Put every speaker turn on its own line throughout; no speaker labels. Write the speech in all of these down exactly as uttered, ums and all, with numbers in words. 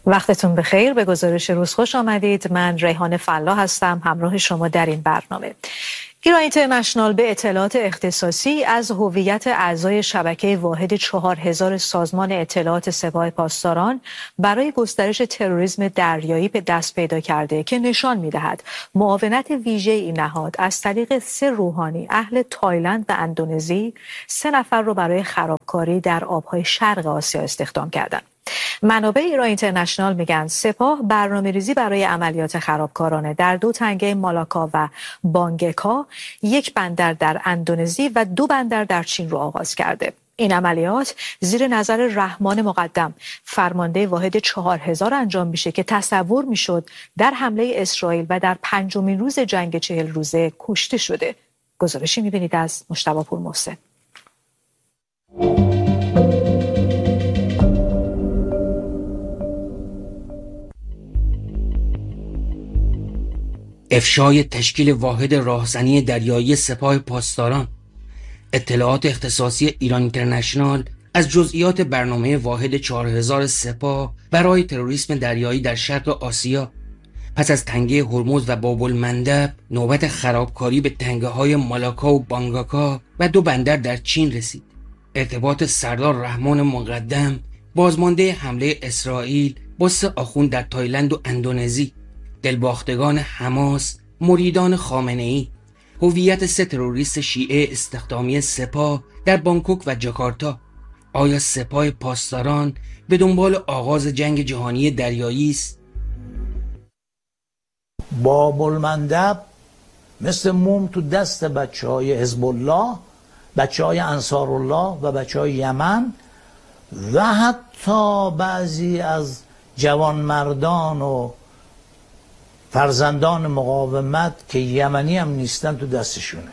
وقتتون بخیر. به گزارش روز خوش آمدید. من ریحان فلاح هستم همراه شما در این برنامه. ایران اینترنشنال به اطلاعات اختصاصی از هویت اعضای شبکه واحد چهار هزار سازمان اطلاعات سپاه پاسداران برای گسترش تروریسم دریایی به دست پیدا کرده که نشان می‌دهد معاونت ویژه این نهاد از طریق سه روحانی اهل تایلند و اندونزی سه نفر رو برای خرابکاری در آب‌های شرق آسیا استخدام کردند. منابع ایران اینترنشنال میگن سپاه برنامه‌ریزی برای عملیات خرابکارانه در دو تنگه مالاکا و بانگکا، یک بندر در اندونزی و دو بندر در چین رو آغاز کرده. این عملیات زیر نظر رحمان مقدم فرمانده واحد چهار هزار انجام میشه که تصور میشد در حمله اسرائیل و در پنجمین روز جنگ چهل روزه کشته شده. گزارشی میبینید از مجتبی پور محسن.
افشای تشکیل واحد راهزنی دریایی سپاه پاسداران. اطلاعات اختصاصی ایران اینترنشنال از جزئیات برنامه واحد چهار هزار سپاه برای تروریسم دریایی در شرق آسیا. پس از تنگه هرمز و باب المندب، نوبت خرابکاری به تنگه های مالاکا و بانگاکا و دو بندر در چین رسید. ارتباط سردار رحمان مقدم، بازمانده حمله اسرائیل با سه آخوند در تایلند و اندونزی، دلباختگان حماس، مریدان خامنه‌ای، هویت سه تروریست شیعه استخدامی سپاه در بانکوک و جاکارتا. آیا سپاه پاسداران به دنبال آغاز جنگ جهانی دریایی است؟
باب المندب مثل موم تو دست بچه های حزب الله، بچه های انصار الله و بچه های یمن و حتی بعضی از جوانمردان و فرزندان مقاومت که یمنی هم نیستن تو دستشونه.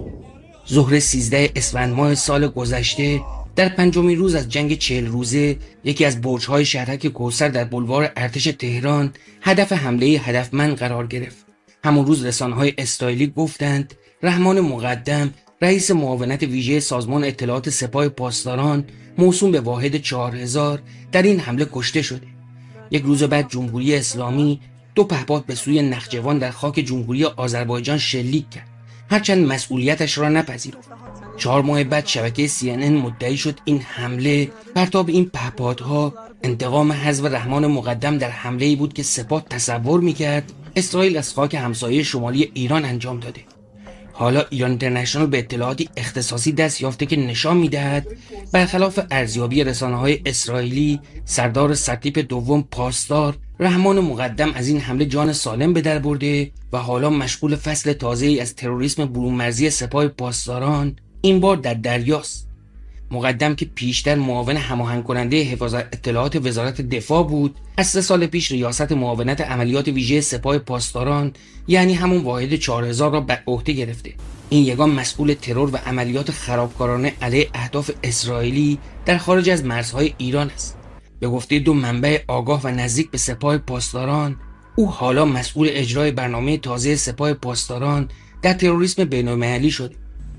ظهر سیزده اسفند ماه سال گذشته در پنجمین روز از جنگ چهل روزه، یکی از برج‌های شهرک کوثر در بولوار ارتش تهران هدف حمله هدفمند قرار گرفت. همون روز رسانه‌های اسرائیلی گفتند رحمان مقدم، رئیس معاونت ویژه سازمان اطلاعات سپاه پاسداران موسوم به واحد چهار هزار، در این حمله کشته شده. یک روز بعد جمهوری اسلامی دو پهپاد به سوی نخجوان در خاک جمهوری آذربایجان شلیک کرد، هرچند مسئولیتش را نپذیرفت. چهار ماه بعد شبکه سی ان ان مدعی شد این حمله پرتاب این پهپادها انتقام حذف رحمان مقدم در حمله‌ای بود که سپاه تصور می‌کرد اسرائیل از خاک همسایه شمالی ایران انجام داده. حالا ایران اینترنشنال به اطلاعاتی اختصاصی دست یافته که نشان می‌دهد برخلاف ارزیابی رسانه‌های اسرائیلی، سردار سرتیپ دوم پاسدار رحمان مقدم از این حمله جان سالم به در برده و حالا مشغول فصل تازه‌ای از تروریسم برون‌مرزی سپاه پاسداران، این بار در دریاست. مقدم که پیشتر معاون هماهنگ کننده حفاظت اطلاعات وزارت دفاع بود، از سه سال پیش ریاست معاونت عملیات ویژه سپاه پاسداران یعنی همون واحد چهار هزار را بر عهده گرفته. این یگان مسئول ترور و عملیات خرابکارانه علیه اهداف اسرائیلی در خارج از مرزهای ایران است. به گفته دو منبع آگاه و نزدیک به سپاه پاسداران، او حالا مسئول اجرای برنامه تازه سپاه پاسداران در تروریسم بین‌المللی شده.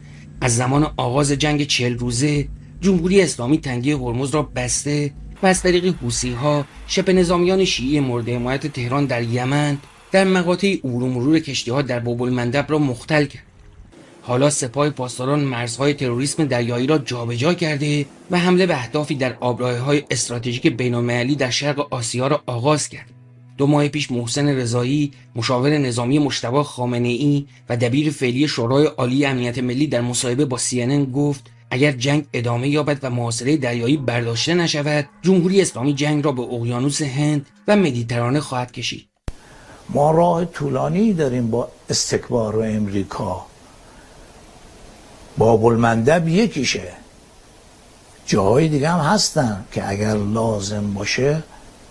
از زمان آغاز جنگ چهل روزه، جمهوری اسلامی تنگه هرمز را بسته و از طریق حوثی‌ها شبه نظامیان شیعی مورد حمایت تهران در یمن در مقاطع عبور و مرور کشتی‌ها در باب المندب را مختل کرد. حالا سپاه پاسداران مرزهای تروریسم دریایی را جابجا کرده و حمله به اهدافی در آبراهه‌های استراتژیک بین‌المللی در شرق آسیا را آغاز کرد. دو ماه پیش محسن رضایی، مشاور نظامی مجتبی خامنه‌ای و دبیر فعلی شورای عالی امنیت ملی در مصاحبه با سی ان ان گفت اگر جنگ ادامه یابد و محاصره دریایی برداشته نشود، جمهوری اسلامی جنگ را به اقیانوس هند و مدیترانه خواهد کشید.
ما راه طولانی داریم با استکبار امریکا. باب المندب یکیشه، جاهای دیگه هم هستن که اگر لازم باشه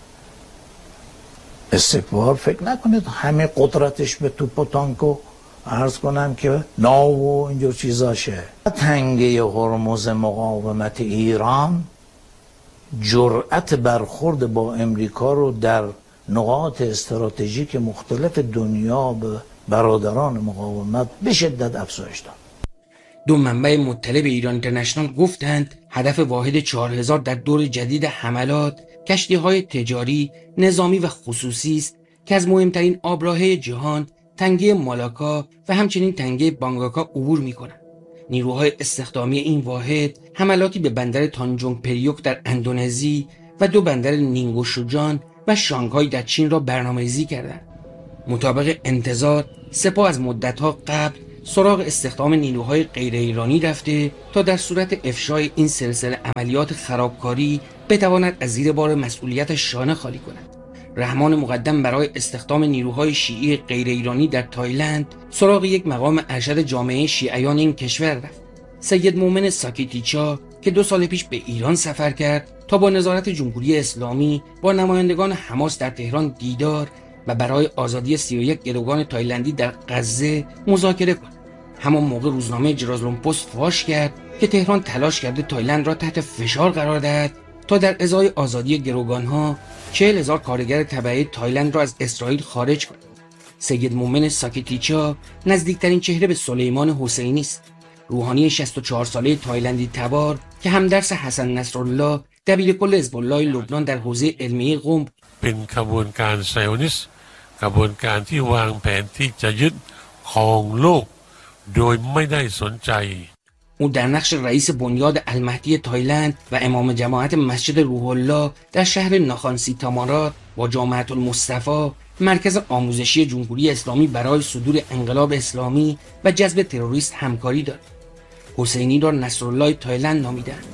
استکبار فکر نکنید همه قدرتش به توپ و تانک و عرض کنم که ناو و اینجور چیزاشه. تنگه هرمز مقاومت ایران جرأت برخورد با امریکا رو در نقاط استراتژیک مختلف دنیا به برادران مقاومت به شدت افزایش داد.
دو منبع مطلع به ایران اینترنشنال گفتند هدف واحد چهار هزار در دور جدید حملات کشتی‌های تجاری، نظامی و خصوصی است که از مهمترین آبراهه جهان، تنگه مالاکا و همچنین تنگه بانگاکا عبور می‌کنند. نیروهای استخدامی این واحد حملاتی به بندر تانجونگ پریوک در اندونزی و دو بندر نینگو شوجان و شانگهای در چین را برنامه‌ریزی کردند. مطابق انتظار، سپاه از مدت‌ها قبل سراغ استخدام نیروهای غیر ایرانی رفته تا در صورت افشای این سلسله عملیات خرابکاری بتواند از زیر بار مسئولیت شانه خالی کند. رحمان مقدم برای استخدام نیروهای شیعی غیر ایرانی در تایلند سراغ یک مقام ارشد جامعه شیعیان این کشور رفت. سید مومن ساکیتیچا که دو سال پیش به ایران سفر کرد تا با نظارت جمهوری اسلامی با نمایندگان حماس در تهران دیدار و برای آزادی سی و یک گروگان تایلندی در غزه مذاکره کند. همان موقع روزنامه جرازلومپوست فاش کرد که تهران تلاش کرده تایلند را تحت فشار قرار دهد تا در ازای آزادی گروگانها چهل هزار کارگر تبعه تایلند را از اسرائیل خارج کند. سید مومن ساکیتیچا نزدیکترین چهره به سلیمان حسینی است، روحانی شصت و چهار ساله تایلندی تبار که همدرس حسن نصرالله دبیرکل حزب الله لبنان در حوزه علمیه قم
เป็นขบวนการไซออนิสต์ขบวนการที่วางแผนที่จะยึดครองโลกโดยไม่ได้สนใจ
او در نقش رئیس بنیاد المهدی تایلند و امام جماعت مسجد روح الله در شهر ناخان سیتامارات با جامعة المصطفی مرکز آموزشی جمهوری اسلامی برای صدور انقلاب اسلامی و جذب تروریست همکاری دارد. حسینی را نصرالله تایلند نامیدند.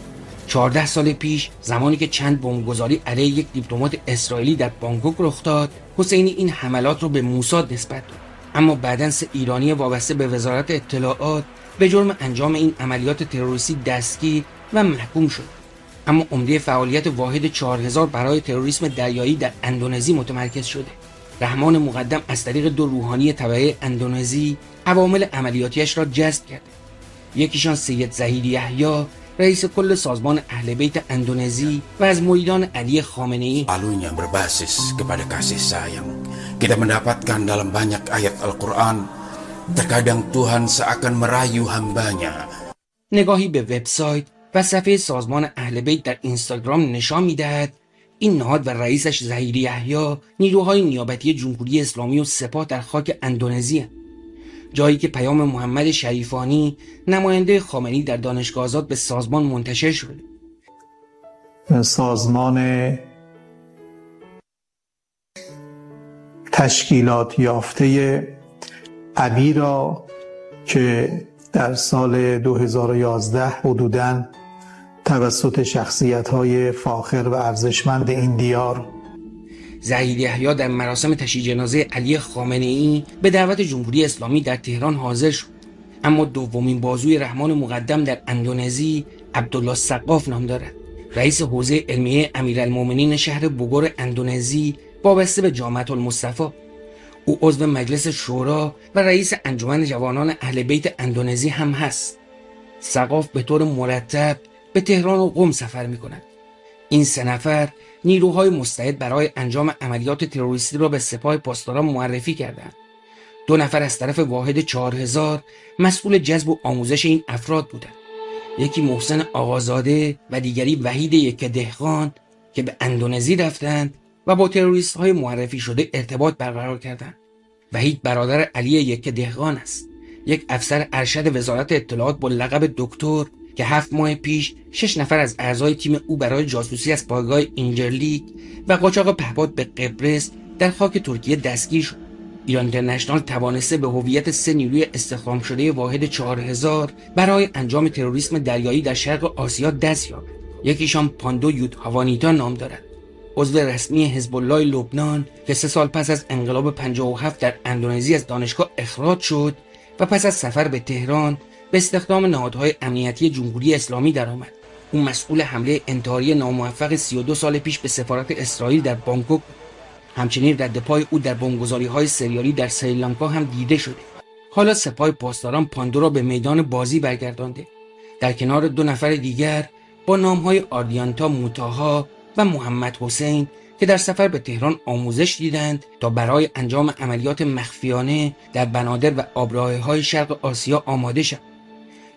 چهارده سال پیش زمانی که چند بمبگذاری علیه یک دیپلمات اسرائیلی در بانکوک رخ داد، حسینی این حملات را به موساد نسبت داد. اما بعداً سه ایرانی وابسته به وزارت اطلاعات به جرم انجام این عملیات تروریستی دستگیر و محکوم شد. اما عمده فعالیت واحد چهار هزار برای تروریسم دریایی در اندونزی متمرکز شده. رحمان مقدم از طریق دو روحانی تبعه اندونزی عوامل عملیاتیش را جذب کرده. یکیشان سید ظهیر یحیی رئیس کل سازمان اهل بیت اندونزی و از مریدان علی خامنه‌ای
Palunya berbasis kepada kasih sayang. Kita mendapatkan dalam banyak ayat Al-Quran, terkadang Tuhan seakan merayu hambanya.
نگاهی به وبسایت و صفحه سازمان اهل بیت در اینستاگرام نشان می‌دهد این نهاد و رئیسش ظهیر یحیی نیروهای نیابتی جمهوری اسلامی و سپاه در خاک اندونزی هستند. جایی که پیام محمد شریفانی نماینده خامنه‌ای در دانشگاه آزاد به سازمان منتشر شده.
سازمان تشکیلات یافته ابی را که در سال دو هزار و یازده حدوداً توسط شخصیت‌های فاخر و ارزشمند این دیار
ظهیر یحیی در مراسم تشییع جنازه علی خامنه‌ای به دعوت جمهوری اسلامی در تهران حاضر شد. اما دومین بازوی رحمان مقدم در اندونزی عبدالله سقاف نام دارد. رئیس حوزه علمیه امیرالمومنین شهر بوگور اندونزی وابسته به جامعة المصطفی. او عضو مجلس شورا و رئیس انجمن جوانان اهل بیت اندونزی هم هست. سقاف به طور مرتب به تهران و قم سفر می کند. این سه نفر نیروهای مستعد برای انجام عملیات تروریستی را به سپاه پاسداران معرفی کردند. دو نفر از طرف واحد چهار هزار مسئول جذب و آموزش این افراد بودند. یکی محسن آقازاده و دیگری وحید یک دهقان که به اندونزی رفتند و با تروریست های معرفی شده ارتباط برقرار کردند. وحید برادر علی یک دهقان است، یک افسر ارشد وزارت اطلاعات با لقب دکتر که هفت ماه پیش شش نفر از اعضای تیم او برای جاسوسی از پایگاه اینجرلیک و قاچاق پهپاد به قبرس در خاک ترکیه دستگیر شد. ایران اینترنشنال توانسته به هویت سه نیروی استخدام شده واحد چهار هزار برای انجام تروریسم دریایی در شرق آسیا دست یابد. یکیشان پاندو یود هاوانیتا نام دارد، عضو رسمی حزب الله لبنان که سه سال پس از انقلاب پنجاه و هفت در اندونزی از دانشگاه اخراج شد و پس از سفر به تهران به استخدام نهادهای امنیتی جمهوری اسلامی درآمد. او مسئول حمله انتحاری ناموفق سی و دو سال پیش به سفارت اسرائیل در بانکوک. همچنین رد پای او در بمبگذاری‌های سریالی در سریلانکا هم دیده شده. حالا سپاه پاسداران پاندو را به میدان بازی برگردانده. در کنار دو نفر دیگر با نام‌های آردیانتا موتاها و محمد حسین که در سفر به تهران آموزش دیدند تا برای انجام عملیات مخفیانه در بنادر و آبراهه‌های شرق آسیا آماده شوند.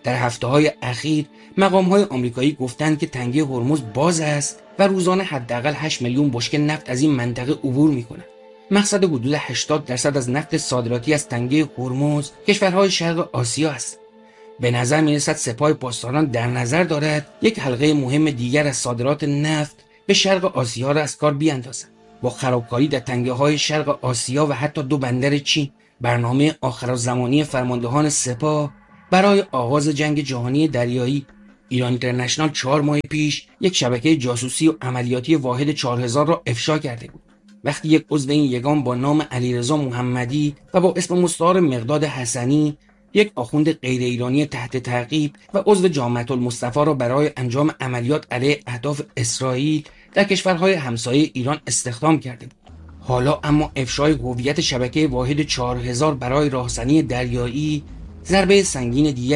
در هفته‌های اخیر مقام‌های آمریکایی گفتند که تنگه هرمز باز است و روزانه حداقل هشت میلیون بشکه نفت از این منطقه عبور می‌کنند. مقصد حدود هشتاد درصد از نفت صادراتی از تنگه هرمز کشورهای شرق آسیا است. به نظر می‌رسد سپاه پاسداران در نظر دارد یک حلقه مهم دیگر از صادرات نفت به شرق آسیا را از کار بیاندازد. با خرابکاری در تنگه‌های شرق آسیا و حتی دو بندر چین، برنامه آخرالزمانی فرماندهان سپاه برای آغاز جنگ جهانی دریایی، ایران اینترنشنال چهار ماه پیش یک شبکه جاسوسی و عملیاتی واحد چهار هزار را افشا کرده بود. وقتی یک عضو این یگان با نام علیرضا محمدی و با اسم مستعار مقداد حسنی، یک آخوند غیر ایرانی تحت تعقیب و عضو جامعه المصطفی را برای انجام عملیات علیه اهداف اسرائیل در کشورهای همسایه ایران استخدام کرده بود. حالا اما افشای هویت شبکه واحد چهار هزار برای راهزنی دریایی ضربه سنگین دیگر